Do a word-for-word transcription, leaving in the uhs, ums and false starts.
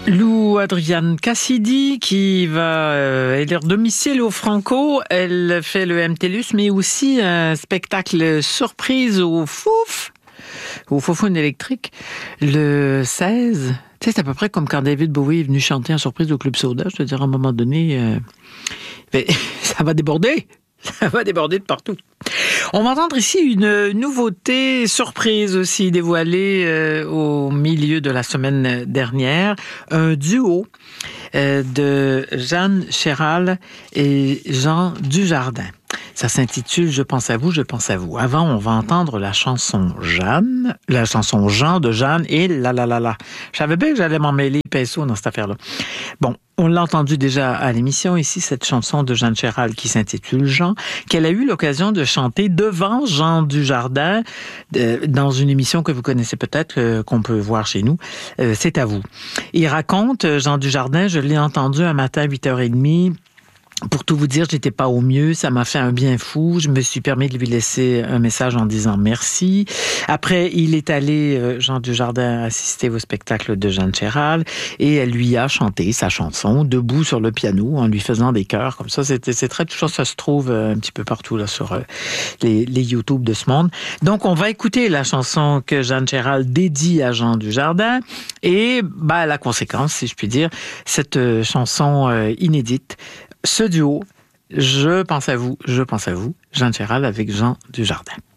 Lou Adrienne Cassidy qui va euh, élire domicile au Franco. Elle fait le M T L U S, mais aussi un spectacle surprise au Fouf, au Foufoune électrique, le seize. Tu sais, c'est à peu près comme quand David Bowie est venu chanter en surprise au Club Soda. Je te dirais, à un moment donné, euh, ben, ça va déborder. Ça va déborder de partout. On va entendre ici une nouveauté surprise aussi dévoilée euh, au milieu de la semaine dernière. Un duo euh, de Jeanne Chéral et Jean Dujardin. Ça s'intitule « Je pense à vous, je pense à vous ». Avant, on va entendre la chanson Jeanne, la chanson Jean de Jeanne et la la la la. Je savais bien que j'allais m'en mêler pinceau dans cette affaire-là. Bon, on l'a entendu déjà à l'émission ici, cette chanson de Jeanne Chéral qui s'intitule Jean, qu'elle a eu l'occasion de chanter devant Jean Dujardin euh, dans une émission que vous connaissez peut-être, euh, qu'on peut voir chez nous. Euh, c'est à vous. Il raconte, Jean Dujardin, je l'ai entendu un matin à huit heures trente. Pour tout vous dire, j'étais pas au mieux, ça m'a fait un bien fou. Je me suis permis de lui laisser un message en disant merci. Après, il est allé, euh, Jean Dujardin, assister au spectacle de Jeanne Chéral et elle lui a chanté sa chanson debout sur le piano en lui faisant des chœurs comme ça. C'était, c'est très touchant, ça se trouve un petit peu partout là sur euh, les, les YouTube de ce monde. Donc, on va écouter la chanson que Jeanne Chéral dédie à Jean Dujardin et, bah, la conséquence, si je puis dire, cette euh, chanson euh, inédite. Ce duo, je pense à vous, je pense à vous, Jeanne Chéral avec Jean Dujardin.